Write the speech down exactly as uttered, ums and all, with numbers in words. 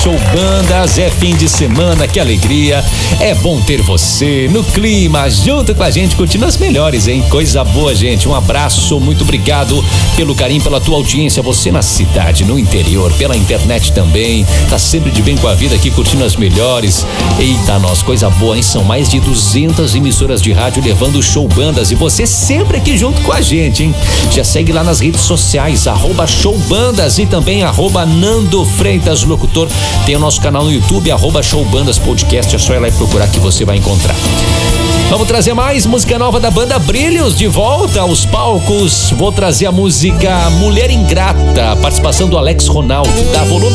Show Bandas, é fim de semana, que alegria, é bom ter você no clima, junto com a gente, curtindo as melhores, hein? Coisa boa, gente, um abraço, muito obrigado pelo carinho, pela tua audiência, você na cidade, no interior, pela internet também, tá sempre de bem com a vida aqui, curtindo as melhores. Eita, nós, coisa boa, hein? São mais de duzentas emissoras de rádio levando o Show Bandas e você sempre aqui junto com a gente, hein? Já segue lá nas redes sociais, arroba Show Bandas e também arroba Nando Freitas, locutor. Tem o nosso canal no YouTube, arroba Show Bandas Podcast, é só ir lá e procurar que você vai encontrar. Vamos trazer mais música nova da banda Brilhos, de volta aos palcos. Vou trazer a música Mulher Ingrata, participação do Alex Ronaldo, da Volume